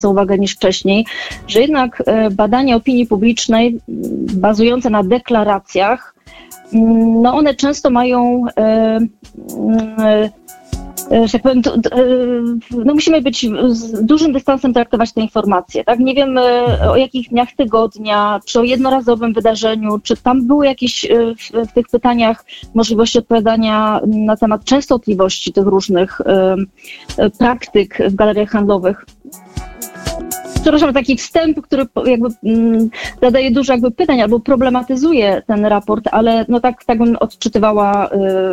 uwagę niż wcześniej, że jednak badania opinii publicznej bazujące na deklaracjach, no one często mają, że tak powiem, no musimy być z dużym dystansem traktować te informacje, tak? Nie wiemy o jakich dniach tygodnia, czy o jednorazowym wydarzeniu, czy tam były jakieś w tych pytaniach możliwości odpowiadania na temat częstotliwości tych różnych praktyk w galeriach handlowych. Przepraszam, taki wstęp, który jakby zadaje dużo jakby pytań albo problematyzuje ten raport, ale no tak bym odczytywała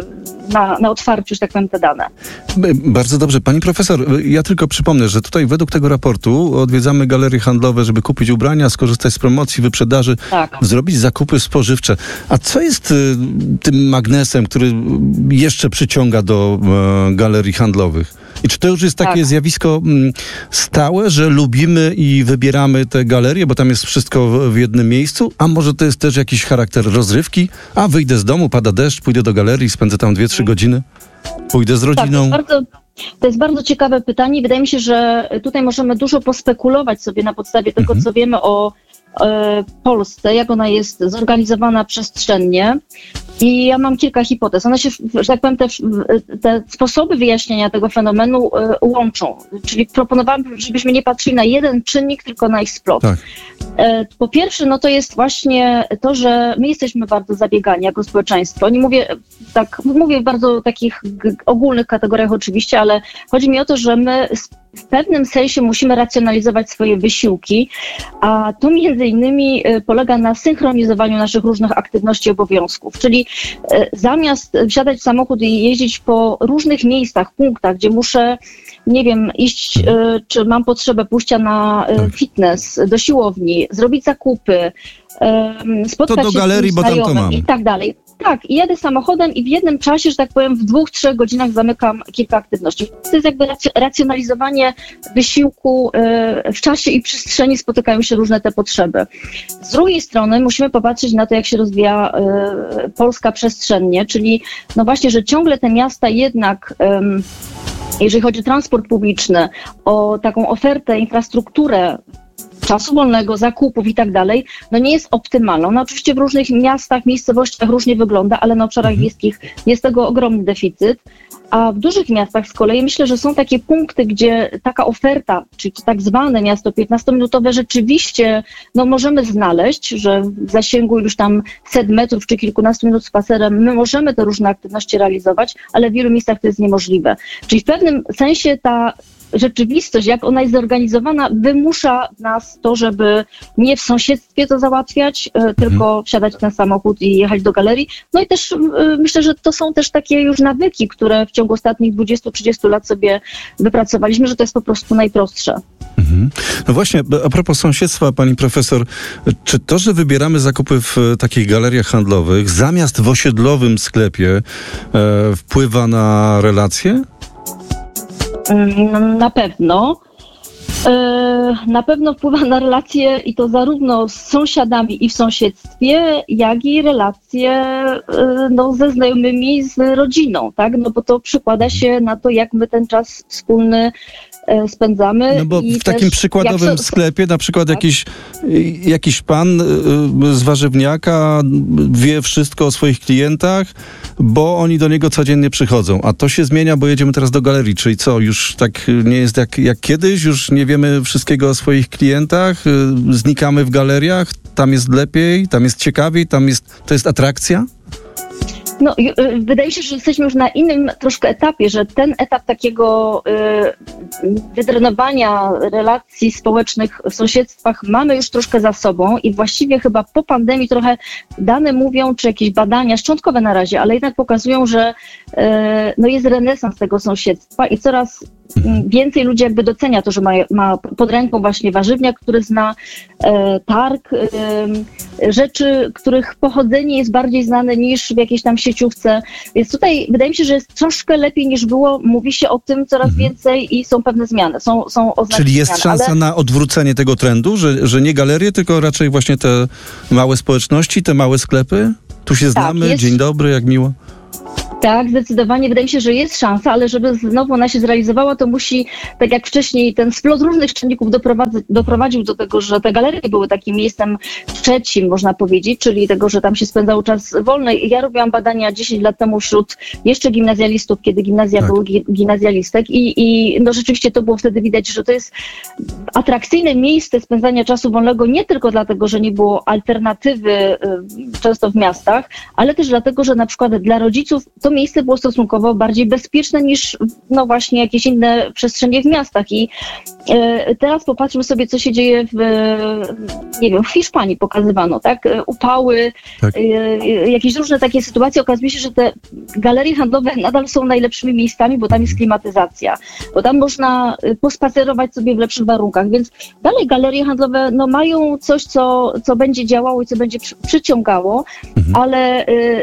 na otwarciu, że tak powiem, te dane. Bardzo dobrze. Pani profesor, ja tylko przypomnę, że tutaj według tego raportu odwiedzamy galerie handlowe, żeby kupić ubrania, skorzystać z promocji, wyprzedaży, zrobić zakupy spożywcze. A co jest tym magnesem, który jeszcze przyciąga do galerii handlowych? I czy to już jest takie zjawisko stałe, że lubimy i wybieramy te galerie, bo tam jest wszystko w jednym miejscu? A może to jest też jakiś charakter rozrywki? A wyjdę z domu, pada deszcz, pójdę do galerii, spędzę tam 2-3 godziny, pójdę z rodziną. To jest bardzo ciekawe pytanie. Wydaje mi się, że tutaj możemy dużo pospekulować sobie na podstawie tego, co wiemy o Polsce, jak ona jest zorganizowana przestrzennie. I ja mam kilka hipotez. One się, że tak powiem, te sposoby wyjaśnienia tego fenomenu łączą. Czyli proponowałabym, żebyśmy nie patrzyli na jeden czynnik, tylko na ich splot. Tak. Po pierwsze, no to jest właśnie to, że my jesteśmy bardzo zabiegani jako społeczeństwo. Nie mówię mówię w bardzo takich ogólnych kategoriach oczywiście, ale chodzi mi o to, że my w pewnym sensie musimy racjonalizować swoje wysiłki, a to między innymi polega na synchronizowaniu naszych różnych aktywności i obowiązków. Czyli zamiast wsiadać w samochód i jeździć po różnych miejscach, punktach, gdzie muszę, nie wiem, iść, czy mam potrzebę pójścia na fitness, do siłowni, zrobić zakupy, spotkać to do się galerii, z bo tam to mam. I tak dalej. Tak, i jadę samochodem i w jednym czasie, że tak powiem, w 2-3 godzinach zamykam kilka aktywności. To jest jakby racjonalizowanie wysiłku w czasie i przestrzeni, spotykają się różne te potrzeby. Z drugiej strony musimy popatrzeć na to, jak się rozwija Polska przestrzennie, czyli no właśnie, że ciągle te miasta jednak, jeżeli chodzi o transport publiczny, o taką ofertę, infrastrukturę, czasu wolnego, zakupów i tak dalej, no nie jest optymalną. No oczywiście w różnych miastach, miejscowościach różnie wygląda, ale na obszarach wiejskich jest tego ogromny deficyt, a w dużych miastach z kolei myślę, że są takie punkty, gdzie taka oferta, czyli to tak zwane miasto 15-minutowe rzeczywiście no możemy znaleźć, że w zasięgu już tam 100 metrów czy kilkunastu minut spacerem my możemy te różne aktywności realizować, ale w wielu miejscach to jest niemożliwe. Czyli w pewnym sensie ta rzeczywistość, jak ona jest zorganizowana, wymusza nas to, żeby nie w sąsiedztwie to załatwiać, tylko wsiadać w ten samochód i jechać do galerii. No i też myślę, że to są też takie już nawyki, które w ciągu ostatnich 20-30 lat sobie wypracowaliśmy, że to jest po prostu najprostsze. No właśnie, a propos sąsiedztwa, pani profesor, czy to, że wybieramy zakupy w takich galeriach handlowych zamiast w osiedlowym sklepie wpływa na relacje? Na pewno. Na pewno wpływa na relacje i to zarówno z sąsiadami i w sąsiedztwie, jak i relacje ze znajomymi, z rodziną, tak? No bo to przekłada się na to, jak my ten czas wspólny spędzamy. No bo w takim przykładowym sklepie na przykład jakiś pan z warzywniaka wie wszystko o swoich klientach, bo oni do niego codziennie przychodzą. A to się zmienia, bo jedziemy teraz do galerii. Czyli co, już tak nie jest jak kiedyś? Już nie wiemy wszystkiego o swoich klientach? Znikamy w galeriach? Tam jest lepiej? Tam jest ciekawiej? To jest atrakcja? No, wydaje się, że jesteśmy już na innym troszkę etapie, że ten etap takiego wydrenowania relacji społecznych w sąsiedztwach mamy już troszkę za sobą i właściwie chyba po pandemii trochę dane mówią, czy jakieś badania, szczątkowe na razie, ale jednak pokazują, że jest renesans tego sąsiedztwa i coraz więcej ludzi jakby docenia to, że ma pod ręką właśnie warzywniak, który zna targ, rzeczy, których pochodzenie jest bardziej znane niż w jakiejś tam sieciówce. Więc tutaj wydaje mi się, że jest troszkę lepiej niż było. Mówi się o tym coraz więcej i są pewne zmiany. Są oznaki. Czyli jest zmian, szansa na odwrócenie tego trendu, że nie galerie, tylko raczej właśnie te małe społeczności, te małe sklepy? Tu się znamy, dzień dobry, jak miło. Tak, zdecydowanie. Wydaje mi się, że jest szansa, ale żeby znowu ona się zrealizowała, to musi, tak jak wcześniej, ten splot różnych czynników doprowadził do tego, że te galerie były takim miejscem trzecim, można powiedzieć, czyli tego, że tam się spędzał czas wolny. Ja robiłam badania 10 lat temu wśród jeszcze gimnazjalistów, kiedy gimnazja były gimnazjalistek i no rzeczywiście to było wtedy widać, że to jest atrakcyjne miejsce spędzania czasu wolnego nie tylko dlatego, że nie było alternatywy często w miastach, ale też dlatego, że na przykład dla rodziców to miejsce było stosunkowo bardziej bezpieczne niż no właśnie jakieś inne przestrzenie w miastach. I teraz popatrzmy sobie, co się dzieje nie wiem, w Hiszpanii pokazywano, tak? Upały, jakieś różne takie sytuacje. Okazuje się, że te galerie handlowe nadal są najlepszymi miejscami, bo tam jest klimatyzacja, bo tam można pospacerować sobie w lepszych warunkach, więc dalej galerie handlowe no, mają coś, co będzie działało i co będzie przyciągało, ale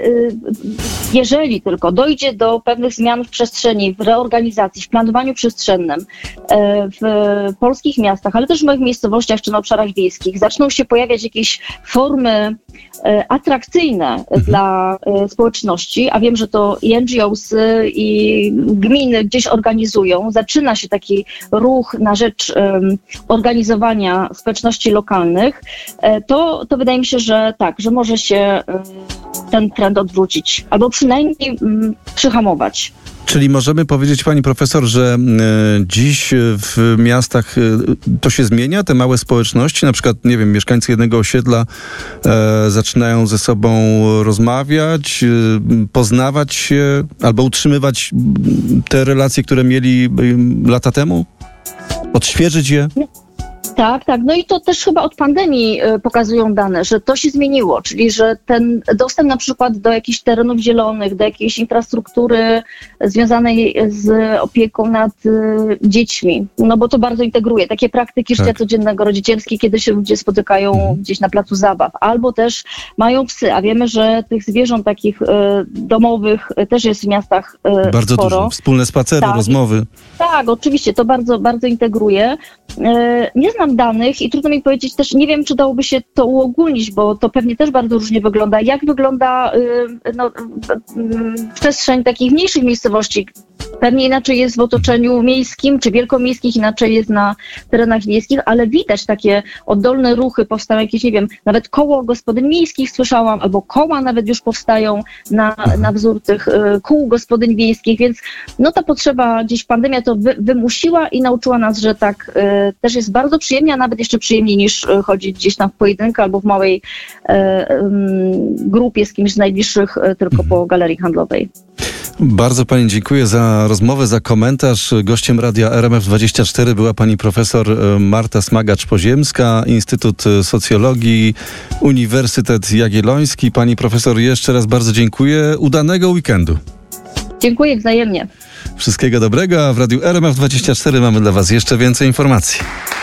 jeżeli tylko dojdzie do pewnych zmian w przestrzeni, w reorganizacji, w planowaniu przestrzennym, w polskich miastach, ale też w małych miejscowościach czy na obszarach wiejskich, zaczną się pojawiać jakieś formy atrakcyjne dla społeczności, a wiem, że to i NGOs i gminy gdzieś organizują. Zaczyna się taki ruch na rzecz organizowania społeczności lokalnych, to wydaje mi się, że tak, że może się ten trend odwrócić, albo przynajmniej przyhamować. Czyli możemy powiedzieć, pani profesor, że dziś w miastach to się zmienia, te małe społeczności, na przykład, nie wiem, mieszkańcy jednego osiedla zaczynają ze sobą rozmawiać, poznawać się albo utrzymywać te relacje, które mieli lata temu? Odświeżyć je? Tak. No i to też chyba od pandemii pokazują dane, że to się zmieniło, czyli że ten dostęp na przykład do jakichś terenów zielonych, do jakiejś infrastruktury związanej z opieką nad dziećmi, no bo to bardzo integruje takie praktyki życia codziennego, rodzicielskie, kiedy się ludzie spotykają gdzieś na placu zabaw, albo też mają psy, a wiemy, że tych zwierząt takich domowych też jest w miastach bardzo sporo. Dużo. Wspólne spacery, rozmowy. Tak, oczywiście, to bardzo, bardzo integruje. Nie znam danych i trudno mi powiedzieć też, nie wiem, czy dałoby się to uogólnić, bo to pewnie też bardzo różnie wygląda. Jak wygląda przestrzeń takich mniejszych miejscowości? Pewnie inaczej jest w otoczeniu miejskim czy wielkomiejskich, inaczej jest na terenach wiejskich, ale widać takie oddolne ruchy, powstają jakieś, nie wiem, nawet koło gospodyń miejskich słyszałam, albo koła nawet już powstają na wzór tych kół gospodyń wiejskich, więc no ta potrzeba, gdzieś pandemia to wymusiła i nauczyła nas, że tak też jest bardzo przyjemnie, a nawet jeszcze przyjemniej niż chodzić gdzieś tam w pojedynkę albo w małej grupie z kimś z najbliższych tylko po galerii handlowej. Bardzo pani dziękuję za rozmowę, za komentarz. Gościem radia RMF24 była pani profesor Marta Smagacz-Poziemska, Instytut Socjologii, Uniwersytet Jagielloński. Pani profesor, jeszcze raz bardzo dziękuję. Udanego weekendu. Dziękuję wzajemnie. Wszystkiego dobrego, a w radiu RMF24 mamy dla was jeszcze więcej informacji.